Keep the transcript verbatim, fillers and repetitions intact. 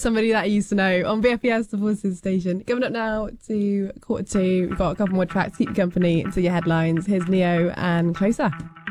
somebody that I used to know on B F E S, the Voices station. Coming up now to quarter two, we've got a couple more tracks. Keep you company into your headlines. Here's Neo and Closer.